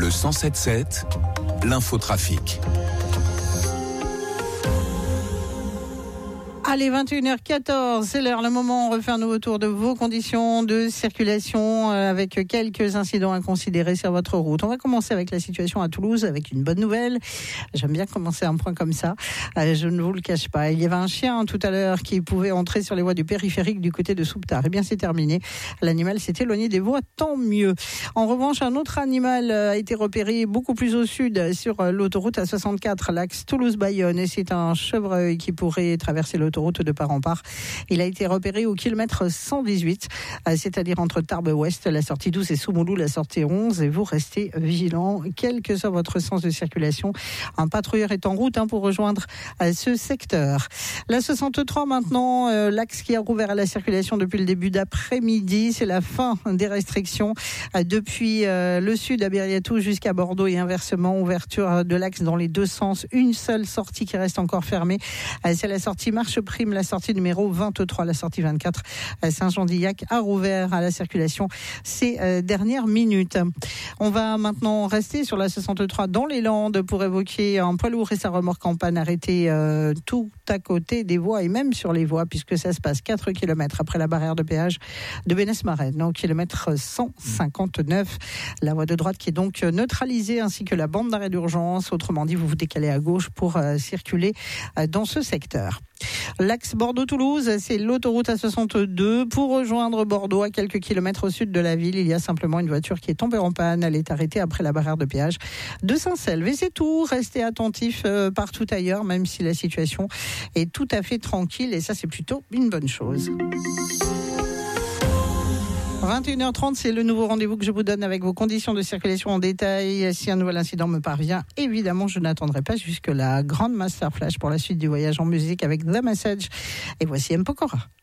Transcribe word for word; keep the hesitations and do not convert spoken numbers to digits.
Le cent sept sept, l'infotrafic. Allez, vingt et une heures quatorze, c'est l'heure, le moment, on refait un nouveau tour de vos conditions de circulation avec quelques incidents à considérer sur votre route. On va commencer avec la situation à Toulouse, avec une bonne nouvelle. J'aime bien commencer un point comme ça, je ne vous le cache pas. Il y avait un chien tout à l'heure qui pouvait entrer sur les voies du périphérique du côté de Souptard. Eh bien, c'est terminé. L'animal s'est éloigné des voies, tant mieux. En revanche, un autre animal a été repéré beaucoup plus au sud sur l'autoroute A soixante-quatre, l'axe Toulouse-Bayonne, et c'est un chevreuil qui pourrait traverser l'autoroute de part en part. Il a été repéré au kilomètre cent dix-huit, c'est-à-dire entre Tarbes-Ouest, la sortie douze, et Soumoulou, la sortie onze, et vous restez vigilants, quel que soit votre sens de circulation. Un patrouilleur est en route hein, pour rejoindre euh, ce secteur. La soixante-trois maintenant, euh, l'axe qui a rouvert à la circulation depuis le début d'après-midi, c'est la fin des restrictions euh, depuis euh, le sud à Bériatou jusqu'à Bordeaux et inversement, ouverture de l'axe dans les deux sens, une seule sortie qui reste encore fermée, euh, c'est la sortie Marche Prime, la sortie numéro vingt-trois, la sortie vingt-quatre à Saint-Jean-d'Illac a rouvert à la circulation ces euh, dernières minutes. On va maintenant rester sur la soixante-trois dans les Landes pour évoquer un poids lourd et sa remorque en panne arrêtée euh, tout à côté des voies et même sur les voies, puisque ça se passe quatre kilomètres après la barrière de péage de Bénesse-Marennes, au kilomètre cent cinquante-neuf. La voie de droite qui est donc neutralisée ainsi que la bande d'arrêt d'urgence. Autrement dit, vous vous décalez à gauche pour euh, circuler euh, dans ce secteur. L'axe Bordeaux-Toulouse, c'est l'autoroute A soixante-deux. Pour rejoindre Bordeaux, à quelques kilomètres au sud de la ville, il y a simplement une voiture qui est tombée en panne. Elle est arrêtée après la barrière de péage de Saint-Selve. Et c'est tout. Restez attentifs euh, partout ailleurs, même si la situation est tout à fait tranquille. Et ça, c'est plutôt une bonne chose. vingt et une heures trente, c'est le nouveau rendez-vous que je vous donne avec vos conditions de circulation en détail. Si un nouvel incident me parvient, évidemment, je n'attendrai pas jusque la grande master flash pour la suite du voyage en musique avec The Message. Et voici M. Pokora.